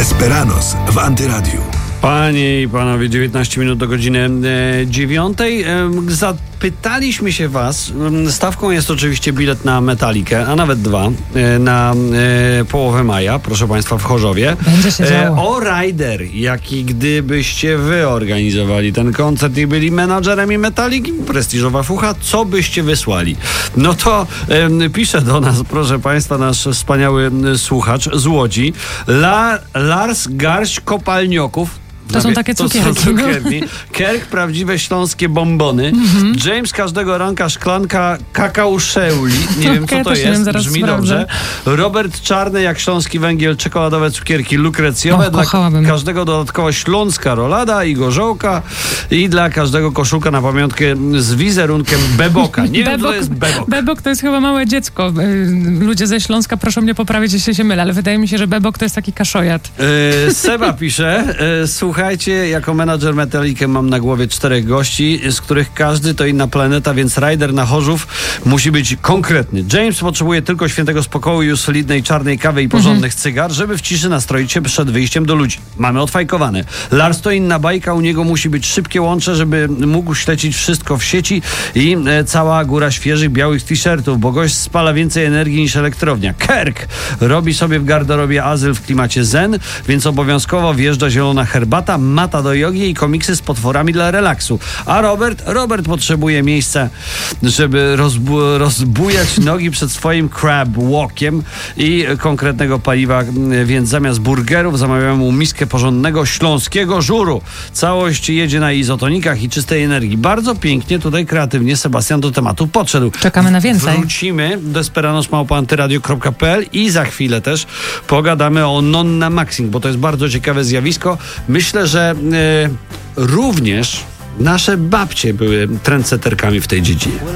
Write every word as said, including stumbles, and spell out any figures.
Desperados w Antyradiu. Panie i panowie, dziewiętnaście minut do godziny e, dziewiątej. E, zapytaliśmy się was, stawką jest oczywiście bilet na Metalikę, a nawet dwa, e, na e, połowę maja, proszę państwa, w Chorzowie. Będzie się działo. E, o Rider, jaki gdybyście wy organizowali ten koncert i byli menadżerem i Metaliki, prestiżowa fucha, co byście wysłali? No to e, pisze do nas, proszę państwa, nasz wspaniały słuchacz z Łodzi, La, Lars Garść Kopalnioków. To są takie cukierki. To są cukierki. Kerk, prawdziwe śląskie bombony. Mm-hmm. James, każdego ranka szklanka kakauszeruli. Nie wiem, co ja to jest. Wiem, Brzmi sprawdzę. dobrze. Robert Czarny, jak śląski węgiel, czekoladowe cukierki lukrecjowe. O, dla kochałabym. każdego dodatkowo śląska rolada i gorzołka. I dla każdego koszulka na pamiątkę z wizerunkiem beboka. Nie wiem, co to jest bebok. Bebok to jest chyba małe dziecko. Ludzie ze Śląska proszą mnie poprawić, jeśli się mylę, ale wydaje mi się, że bebok to jest taki kaszojat. Yy, Seba pisze, yy, słuchajcie, jako menadżer Metalikę mam na głowie czterech gości, z których każdy to inna planeta, więc Rider na Chorzów musi być konkretny. James potrzebuje tylko świętego spokoju, solidnej czarnej kawy i porządnych mhm. cygar, żeby w ciszy nastroić się przed wyjściem do ludzi. Mamy odfajkowane. Lars to inna bajka, u niego musi być szybkie łącze, żeby mógł śledzić wszystko w sieci i e, cała góra świeżych, białych t-shirtów, bo gość spala więcej energii niż elektrownia. Kerk robi sobie w garderobie azyl w klimacie zen, więc obowiązkowo wjeżdża zielona herbata, mata do jogi i komiksy z potworami dla relaksu. A Robert? Robert potrzebuje miejsca, żeby rozbu- rozbujać nogi przed swoim crab walkiem i konkretnego paliwa, więc zamiast burgerów zamawiamy mu miskę porządnego śląskiego żuru. Całość jedzie na izotonikach i czystej energii. Bardzo pięknie, tutaj kreatywnie Sebastian do tematu podszedł. Czekamy na więcej. Wrócimy do desperados małpa antyradio kropka p l i za chwilę też pogadamy o nonna maxing, bo to jest bardzo ciekawe zjawisko. Myślę, że e, również nasze babcie były trendsetterkami w tej dziedzinie.